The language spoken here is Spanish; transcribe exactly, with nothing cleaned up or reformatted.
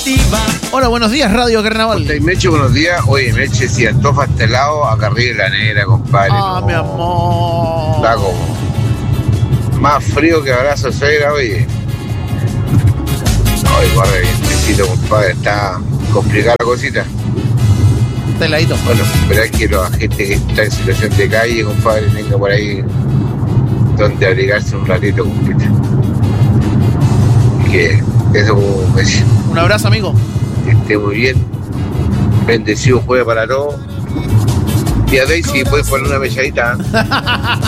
Hola, buenos días, Radio Carnaval. Meche, buenos días. Oye, Meche, si antoja este lado, acá arriba de la negra, compadre. Ah, no. mi amor. Está como más frío que abrazo suegra, oye. Oye, guarda vientecito, compadre. Está complicada la cosita. Está heladito. Bueno, esperar que los agentes que están en situación de calle, compadre, tengan por ahí donde abrigarse un ratito, compadre. Que eso, como Meche. Un abrazo, amigo. Que esté muy bien. Bendecido jueves para todos. Tía Daisy, puedes poner una mechadita.